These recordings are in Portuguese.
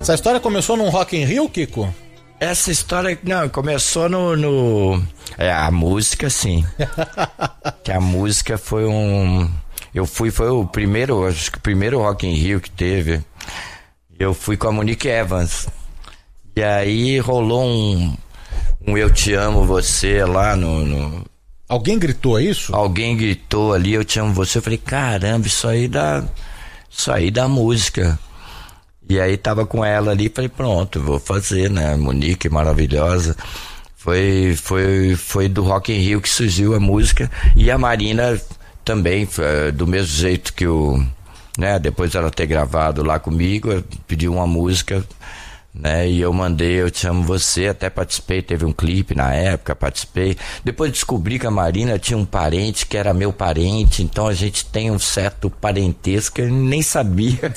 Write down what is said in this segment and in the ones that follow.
Essa história começou num Rock in Rio, Kiko? Essa história, não, começou a música, sim. Que a música foi foi o primeiro, acho que o primeiro Rock in Rio que teve. Eu fui com a Monique Evans. E aí rolou um Eu Te Amo Você lá no... Alguém gritou isso? Alguém gritou ali, Eu Te Amo Você. Eu falei, caramba, isso aí dá música. E aí tava com ela ali, falei, pronto, vou fazer, né? Monique, maravilhosa. Foi do Rock in Rio que surgiu a música. E a Marina também, do mesmo jeito que né? Depois dela ter gravado lá comigo, pediu uma música, né? E eu mandei Eu Te Amo Você, até participei, teve um clipe na época, participei. Depois descobri que a Marina tinha um parente que era meu parente, então a gente tem um certo parentesco que eu nem sabia.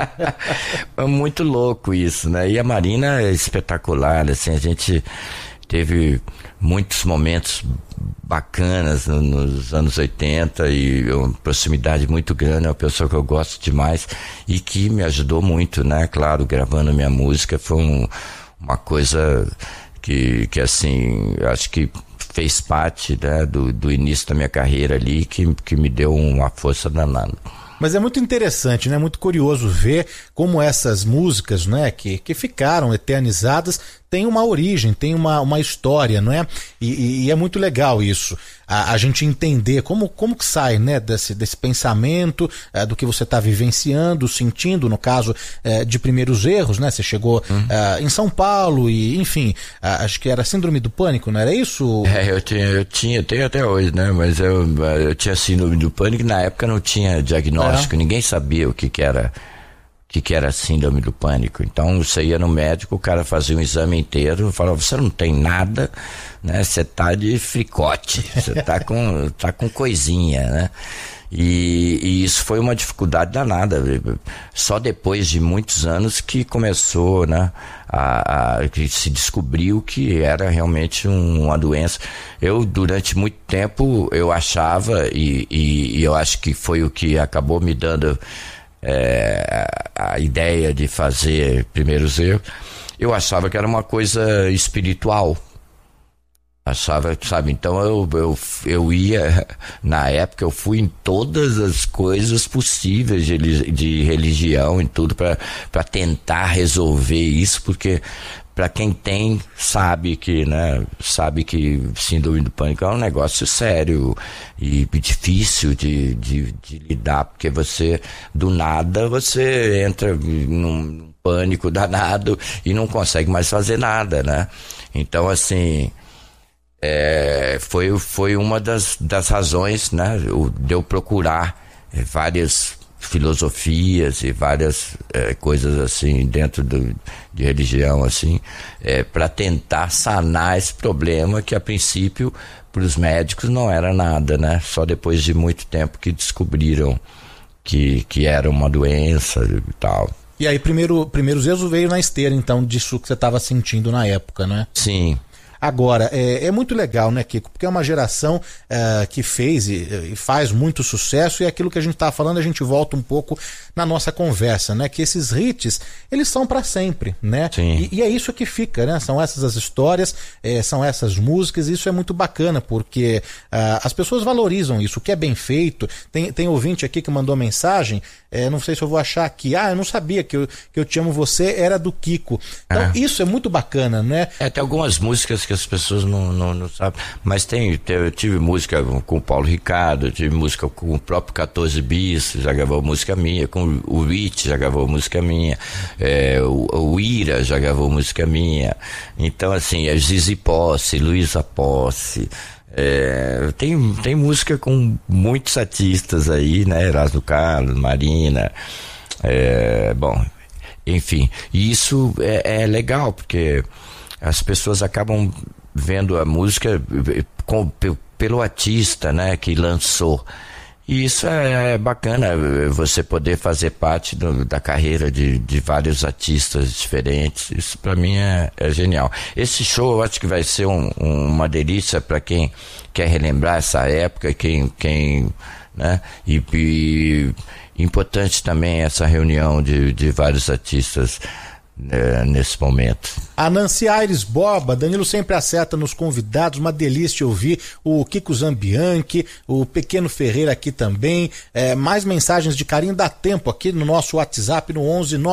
É muito louco isso, né? E a Marina é espetacular, assim, a gente teve muitos momentos bacanas nos anos 80 e uma proximidade muito grande, é uma pessoa que eu gosto demais e que me ajudou muito, né? Claro, gravando minha música foi uma coisa que assim, acho que fez parte, né, do início da minha carreira ali, que me deu uma força danada. Mas é muito interessante, né? Muito curioso ver como essas músicas, né, que ficaram eternizadas, têm uma origem, têm uma história, não é? E é muito legal isso, a gente entender como que sai, né, desse pensamento, do que você está vivenciando, sentindo, no caso de Primeiros Erros, né? Você chegou em São Paulo e, enfim, acho que era Síndrome do Pânico, não era isso? Eu tenho até hoje, né? Mas eu tinha Síndrome do Pânico e na época não tinha diagnóstico, ninguém sabia o que era Síndrome do Pânico. Então você ia no médico, o cara fazia um exame inteiro, falava, você não tem nada, né? Você tá de fricote, você tá com coisinha, né? E isso foi uma dificuldade danada. Só depois de muitos anos que começou, né, que se descobriu que era realmente uma doença. Eu, durante muito tempo, eu achava, e eu acho que foi o que acabou me dando a ideia de fazer Primeiros Erros, eu achava que era uma coisa espiritual. Achava, sabe, então eu ia, na época eu fui em todas as coisas possíveis de religião e tudo para tentar resolver isso, porque para quem tem, sabe que Síndrome do Pânico é um negócio sério e difícil de lidar, porque você, do nada, você entra num pânico danado e não consegue mais fazer nada, né? Então, assim, foi uma das razões, né, de eu procurar várias filosofias e várias coisas assim dentro de religião, assim, para tentar sanar esse problema que a princípio para os médicos não era nada, né? Só depois de muito tempo que descobriram que era uma doença e tal. E aí Primeiros Erros veio na esteira, então, disso que você estava sentindo na época, né? Sim. Agora, é muito legal, né, Kiko? Porque é uma geração que fez e faz muito sucesso, e aquilo que a gente estava falando, a gente volta um pouco na nossa conversa, né? Que esses hits, eles são para sempre, né? Sim. E é isso que fica, né? São essas as histórias, são essas músicas, e isso é muito bacana, porque as pessoas valorizam isso, o que é bem feito. Tem ouvinte aqui que mandou mensagem, não sei se eu vou achar aqui, eu não sabia que Eu Te Amo Você era do Kiko. Então, isso é muito bacana, né? Tem algumas músicas que as pessoas não sabem, mas eu tive música com o Paulo Ricardo, tive música com o próprio 14 Bis, já gravou música minha, com o Rich já gravou música minha, o Ira já gravou música minha. Então, assim, Zizi Posse, Luísa Posse, tem música com muitos artistas aí, né? Erasmo Carlos, Marina, bom, enfim, e isso é legal, porque as pessoas acabam vendo a música pelo artista, né, que lançou. E isso é bacana, você poder fazer parte da carreira de vários artistas diferentes. Isso para mim é genial. Esse show eu acho que vai ser uma delícia para quem quer relembrar essa época, quem né, e importante também essa reunião de vários artistas nesse momento. A Nancy Aires Borba, Danilo sempre acerta nos convidados, uma delícia ouvir o Kiko Zambianchi, o Pequeno Ferreira aqui também, mais mensagens de carinho, dá tempo aqui no nosso WhatsApp no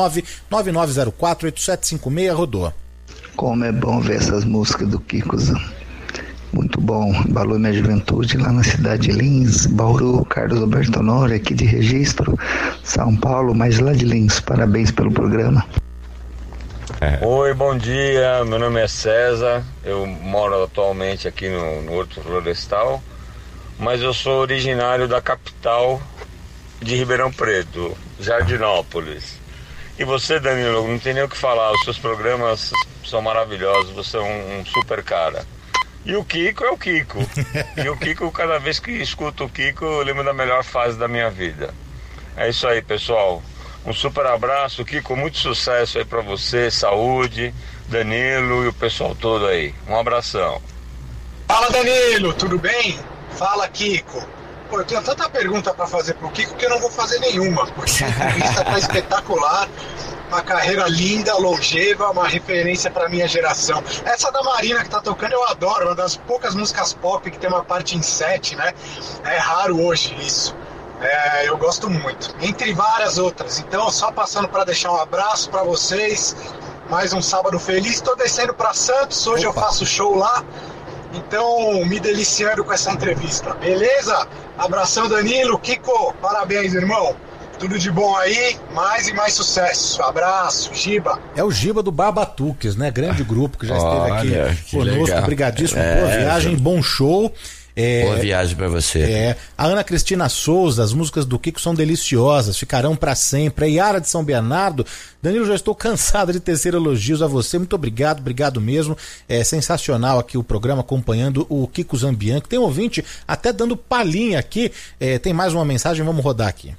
11999048756, rodou. Como é bom ver essas músicas do Kiko muito bom, embalou minha juventude lá na cidade de Lins, Bauru. Carlos Alberto Honório aqui de Registro, São Paulo, mas lá de Lins. Parabéns pelo programa. Oi, bom dia, meu nome é César, eu moro atualmente aqui no Horto Florestal, mas eu sou originário da capital de Ribeirão Preto, Jardinópolis. E você, Danilo, não tem nem o que falar, os seus programas são maravilhosos, você é um super cara. E o Kiko é o Kiko. E o Kiko, cada vez que escuto o Kiko, eu lembro da melhor fase da minha vida. É isso aí, pessoal. Um super abraço, Kiko, muito sucesso aí pra você, saúde, Danilo e o pessoal todo aí. Um abração. Fala, Danilo, tudo bem? Fala, Kiko. Pô, eu tenho tanta pergunta pra fazer pro Kiko que eu não vou fazer nenhuma, porque a entrevista tá espetacular. Uma carreira linda, longeva, uma referência pra minha geração. Essa da Marina que tá tocando eu adoro, uma das poucas músicas pop que tem uma parte em 7, né? É raro hoje isso. Eu gosto muito, entre várias outras. Então, só passando para deixar um abraço para vocês. Mais um sábado feliz. Estou descendo para Santos, hoje eu faço show lá. Então, me deliciando com essa entrevista, beleza? Abração, Danilo. Kiko, parabéns, irmão. Tudo de bom aí, mais e mais sucesso. Abraço, Giba. É o Giba do Barbatuques, né? Grande grupo que já esteve aqui conosco. Legal. Obrigadíssimo, boa viagem, bom show. Boa viagem pra você. A Ana Cristina Souza, as músicas do Kiko são deliciosas, ficarão pra sempre. A Yara de São Bernardo, Danilo, já estou cansado de tecer elogios a você, muito obrigado mesmo. É sensacional aqui o programa acompanhando o Kiko Zambianchi. Tem um ouvinte até dando palhinha aqui, tem mais uma mensagem, vamos rodar aqui.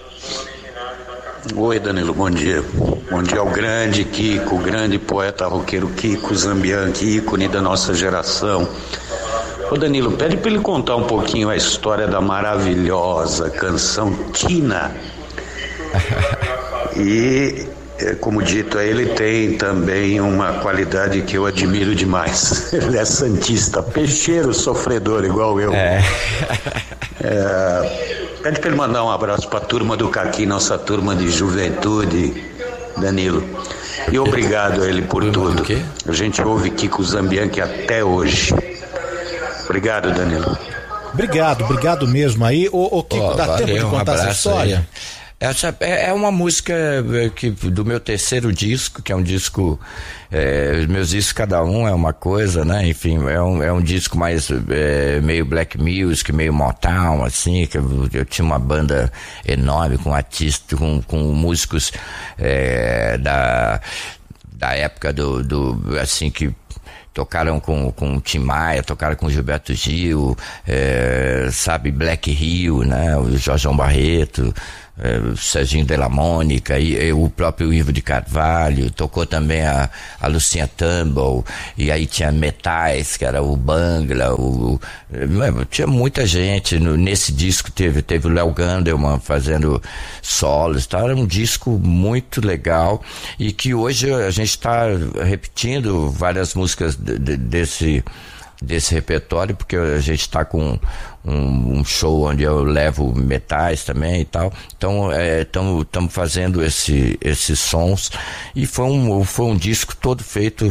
Oi, Danilo, bom dia. Bom dia ao grande Kiko, o grande poeta roqueiro Kiko Zambianchi, ícone da nossa geração. Ô Danilo, pede para ele contar um pouquinho a história da maravilhosa canção Tina. E, como dito, ele tem também uma qualidade que eu admiro demais. Ele é santista, peixeiro sofredor, igual eu. Pede para ele mandar um abraço para a turma do Caqui, nossa turma de juventude, Danilo. E obrigado a ele por tudo. A gente ouve Kiko Zambianchi até hoje. Obrigado, Danilo. Obrigado mesmo aí. Ô Kiko, dá tempo de contar essa história? Aí. Essa é uma música do meu terceiro disco, que é um disco, meus discos cada um é uma coisa, né? Enfim, é um disco mais meio black music, meio Motown, assim, que eu tinha uma banda enorme com artistas, com músicos da época assim, que tocaram com o Tim Maia, tocaram com o Gilberto Gil, sabe, Black Hill, né? O Jorjão Barreto, o Serginho Della Mônica, e o próprio Ivo de Carvalho, tocou também a Lucinha Tumble, e aí tinha Metais, que era o Bangla, tinha muita gente. Nesse disco teve o Léo Gandelman fazendo solos, tá? Era um disco muito legal, e que hoje a gente está repetindo várias músicas desse repertório, porque a gente está com um show onde eu levo metais também e tal. Então estamos fazendo esses sons, e foi um disco todo feito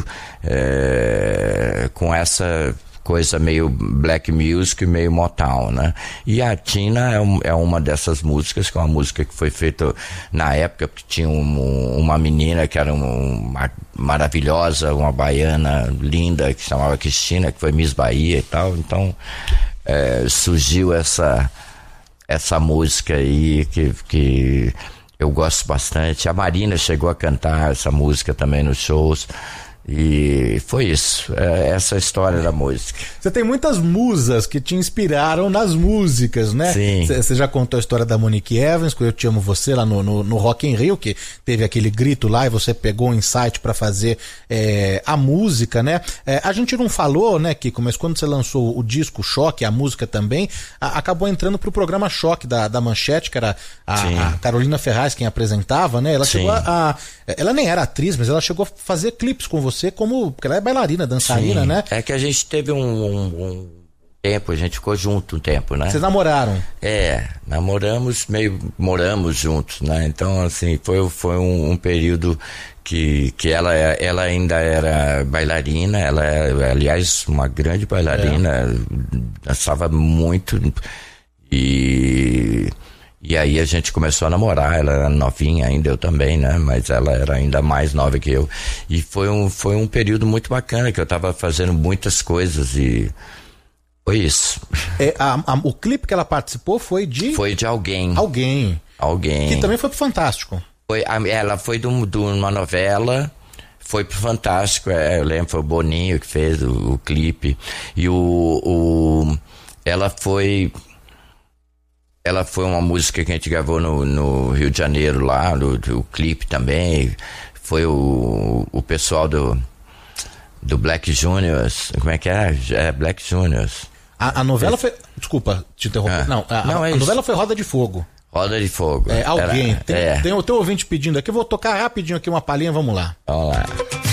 com essa coisa meio black music, meio Motown, né? E a Tina é uma dessas músicas, que é uma música que foi feita na época, porque tinha uma menina que era uma maravilhosa, uma baiana linda, que se chamava Cristina, que foi Miss Bahia e tal. Então surgiu essa música aí que eu gosto bastante. A Marina chegou a cantar essa música também nos shows. E foi isso, essa história da música. Você tem muitas musas que te inspiraram nas músicas, né? Sim. Você já contou a história da Monique Evans, que Eu Te Amo Você, lá no Rock in Rio, que teve aquele grito lá e você pegou um insight para fazer a música, né? A gente não falou, né, Kiko, mas quando você lançou o disco Choque, a música também, acabou entrando pro programa Choque da Manchete, que era a Carolina Ferraz quem apresentava, né? Ela chegou ela nem era atriz, mas ela chegou a fazer clipes com você, porque ela é bailarina, dançarina, Sim. né? É que a gente teve um tempo, a gente ficou junto um tempo, né? Vocês namoraram? Moramos juntos, né? Então, assim, foi um período que ela ainda era bailarina, ela é, aliás, uma grande bailarina, dançava muito, e aí a gente começou a namorar. Ela era novinha ainda, eu também, né? Mas ela era ainda mais nova que eu. E foi um período muito bacana, que eu tava fazendo muitas coisas e foi isso. O clipe que ela participou foi de... Foi de Alguém. Alguém. Que também foi pro Fantástico. Ela foi de uma novela, foi pro Fantástico, eu lembro, foi o Boninho que fez o clipe. E ela foi uma música que a gente gravou no Rio de Janeiro lá, o clipe também. Foi o pessoal do Black Juniors. Como é que é? Black Juniors. A novela foi... Desculpa te interromper. A novela foi Roda de Fogo. Roda de Fogo. Alguém. Tem o teu ouvinte pedindo aqui. Eu vou tocar rapidinho aqui uma palhinha, vamos lá. Vamos lá.